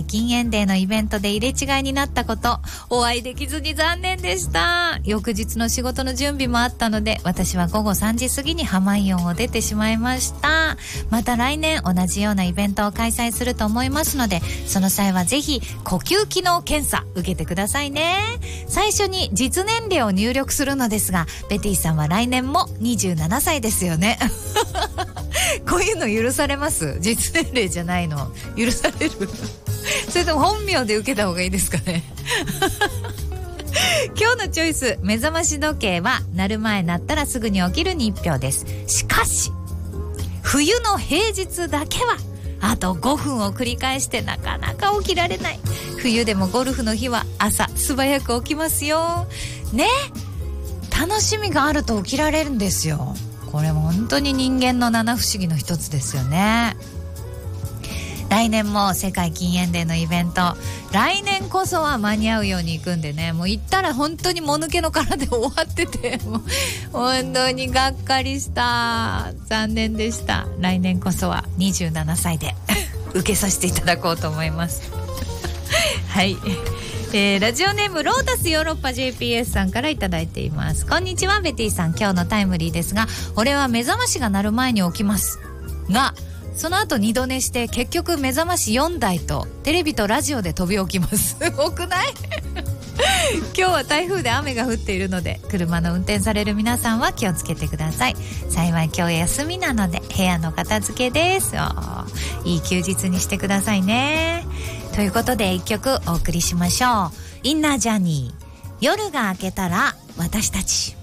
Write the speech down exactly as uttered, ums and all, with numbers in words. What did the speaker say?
禁煙デーのイベントで入れ違いになったこと、お会いできずに残念でした。翌日の仕事の準備もあったので、私は午後さんじ過ぎにハマイオンを出てしまいました。また来年同じようなイベントを開催すると思いますので、その際はぜひ呼吸機能検査受けてくださいね。最初に実年齢を入力するのですが、ベティさんは来年もにじゅうななさいですよね。こういうの許されます？実年齢じゃないの許される？それとも本名で受けた方がいいですかね。今日のチョイス、目覚まし時計は鳴る前鳴ったらすぐに起きるにいち票です。しかし冬の平日だけはあとごふんを繰り返してなかなか起きられない。冬でもゴルフの日は朝素早く起きますよね。楽しみがあると起きられるんですよ。これも本当に人間の七不思議の一つですよね。来年も世界禁煙デーのイベント、来年こそは間に合うように行くんでね、もう行ったら本当にもぬけの殻で終わってて、もう本当にがっかりした。残念でした。来年こそはにじゅうななさいで受けさせていただこうと思います。はい、えー、ラジオネームロータスヨーロッパ ジェイピーエス さんからいただいています。こんにちはベティさん、今日のタイムリーですが、俺は目覚ましが鳴る前に起きますが、その後二度寝して結局目覚ましよんだいとテレビとラジオで飛び起きます。すごくない？今日は台風で雨が降っているので、車の運転される皆さんは気をつけてください。幸い今日休みなので部屋の片付けです。いい休日にしてくださいね。ということで一曲お送りしましょう。インナージャーニー、夜が明けたら私たち。